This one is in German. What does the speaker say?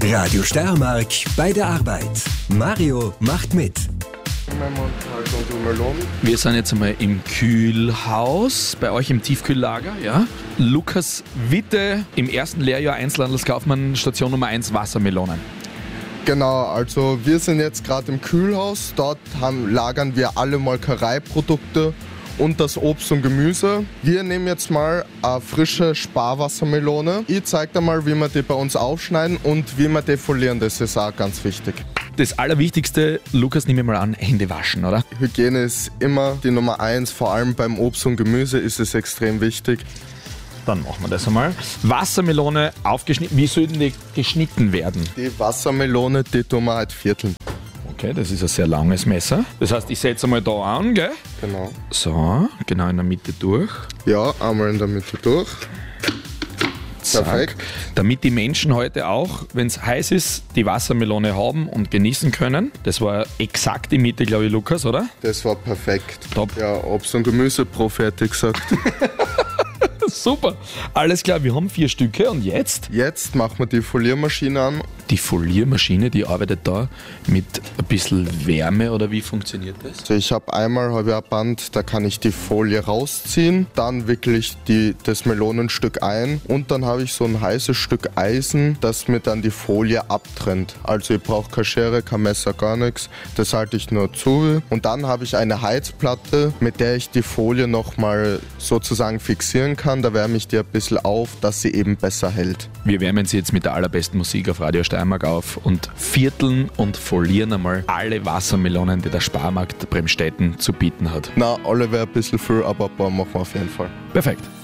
Radio Steiermark bei der Arbeit. Mario macht mit. Wir sind jetzt einmal im Kühlhaus, bei euch im Tiefkühllager, ja. Lukas Witte, im ersten Lehrjahr Einzelhandelskaufmann, Station Nummer 1, Wassermelonen. Genau, also wir sind jetzt gerade im Kühlhaus. Dort lagern wir alle Molkereiprodukte und das Obst und Gemüse. Wir nehmen jetzt mal eine frische Sparwassermelone. Ich zeige dir mal, wie wir die bei uns aufschneiden und wie wir defolieren. Das ist auch ganz wichtig. Das Allerwichtigste, Lukas, nehme ich mal an, Hände waschen, oder? Hygiene ist immer die Nummer 1. Vor allem beim Obst und Gemüse ist es extrem wichtig. Dann machen wir das einmal. Wassermelone aufgeschnitten. Wie soll denn die geschnitten werden? Die Wassermelone, die tun wir halt vierteln. Okay, das ist ein sehr langes Messer. Das heißt, ich setze einmal da an, gell? Genau. So, genau in der Mitte durch. Ja, einmal in der Mitte durch. Zack. Perfekt. Damit die Menschen heute auch, wenn es heiß ist, die Wassermelone haben und genießen können. Das war exakt die Mitte, glaube ich, Lukas, oder? Das war perfekt. Top. Ja, Obst- und Gemüseprofi hätte ich gesagt. Super. Alles klar, wir haben 4 Stücke und jetzt? Jetzt machen wir die Foliermaschine an. Die Foliermaschine, die arbeitet da mit ein bisschen Wärme oder wie funktioniert das? Also ich habe ein Band, da kann ich die Folie rausziehen, dann wickle ich das Melonenstück ein und dann habe ich so ein heißes Stück Eisen, das mir dann die Folie abtrennt. Also ich brauche keine Schere, kein Messer, gar nichts, das halte ich nur zu. Und dann habe ich eine Heizplatte, mit der ich die Folie nochmal sozusagen fixieren kann. Da wärme ich die ein bisschen auf, dass sie eben besser hält. Wir wärmen sie jetzt mit der allerbesten Musik auf Radio Steiermark auf und vierteln und folieren einmal alle Wassermelonen, die der Sparmarkt Bremstetten zu bieten hat. Na, alle wäre ein bisschen viel, aber ein paar machen wir auf jeden Fall. Perfekt.